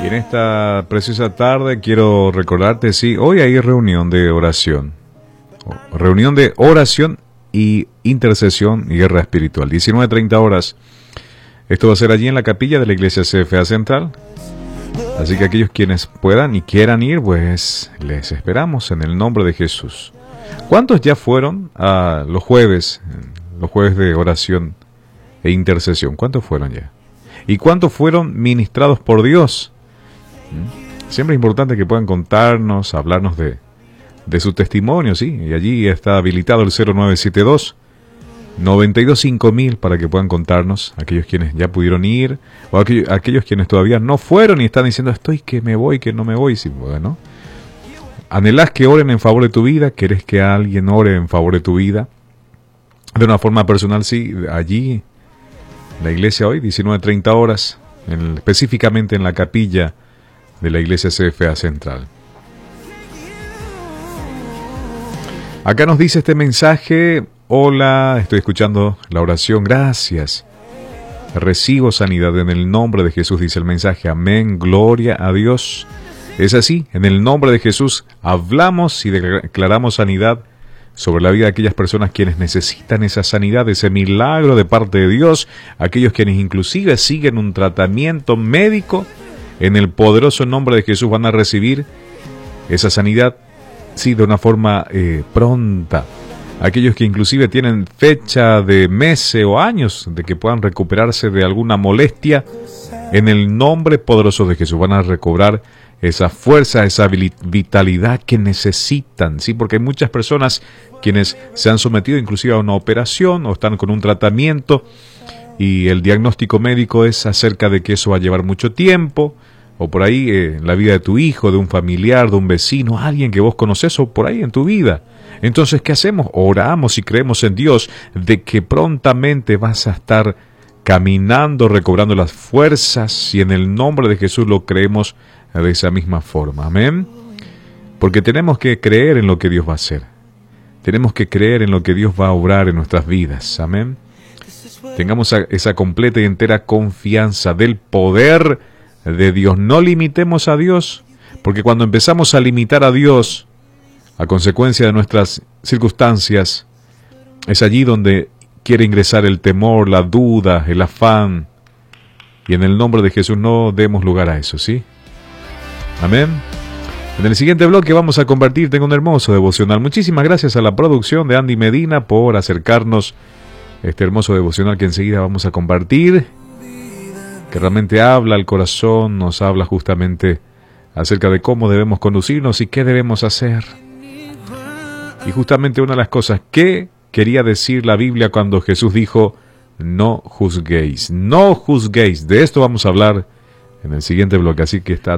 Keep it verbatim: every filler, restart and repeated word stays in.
Y en esta preciosa tarde quiero recordarte, sí, hoy hay reunión de oración. Reunión de oración y intercesión y guerra espiritual. diecinueve treinta horas. Esto va a ser allí en la capilla de la iglesia C F A Central. Así que aquellos quienes puedan y quieran ir, pues les esperamos en el nombre de Jesús. ¿Cuántos ya fueron a los jueves, los jueves de oración e intercesión? ¿Cuántos fueron ya? ¿Y cuántos fueron ministrados por Dios? Siempre es importante que puedan contarnos, hablarnos de, de su testimonio, ¿sí? Y allí está habilitado el cero nueve siete dos, noventa y dos cinco mil para que puedan contarnos, aquellos quienes ya pudieron ir, o aquellos, aquellos quienes todavía no fueron y están diciendo, estoy que me voy, que no me voy. Sí, bueno, anhelás que oren en favor de tu vida, querés que alguien ore en favor de tu vida, de una forma personal, sí, allí, la iglesia hoy, diecinueve treinta horas, en, específicamente en la capilla de la iglesia C F A Central. Acá nos dice este mensaje: hola, estoy escuchando la oración, gracias. Recibo sanidad en el nombre de Jesús, dice el mensaje. Amén, gloria a Dios. Es así, en el nombre de Jesús hablamos y declaramos sanidad sobre la vida de aquellas personas quienes necesitan esa sanidad, ese milagro de parte de Dios, aquellos quienes inclusive siguen un tratamiento médico. En el poderoso nombre de Jesús van a recibir esa sanidad, sí, de una forma eh, pronta. Aquellos que inclusive tienen fecha de meses o años de que puedan recuperarse de alguna molestia, en el nombre poderoso de Jesús van a recobrar esa fuerza, esa vitalidad que necesitan, sí, porque hay muchas personas quienes se han sometido inclusive a una operación o están con un tratamiento y el diagnóstico médico es acerca de que eso va a llevar mucho tiempo, o por ahí eh, en la vida de tu hijo, de un familiar, de un vecino, alguien que vos conocés, o por ahí en tu vida. Entonces, ¿qué hacemos? Oramos y creemos en Dios de que prontamente vas a estar caminando, recobrando las fuerzas, y en el nombre de Jesús lo creemos de esa misma forma. Amén. Porque tenemos que creer en lo que Dios va a hacer. Tenemos que creer en lo que Dios va a obrar en nuestras vidas. Amén. Tengamos esa completa y entera confianza del poder de Dios. No limitemos a Dios, porque cuando empezamos a limitar a Dios a consecuencia de nuestras circunstancias, es allí donde quiere ingresar el temor, la duda, el afán. Y en el nombre de Jesús no demos lugar a eso, ¿sí? Amén. En el siguiente bloque vamos a compartir, tengo un hermoso devocional. Muchísimas gracias a la producción de Andy Medina por acercarnos este hermoso devocional que enseguida vamos a compartir, que realmente habla al corazón, nos habla justamente acerca de cómo debemos conducirnos y qué debemos hacer. Y justamente una de las cosas que quería decir la Biblia cuando Jesús dijo, no juzguéis, no juzguéis. De esto vamos a hablar en el siguiente bloque, así que está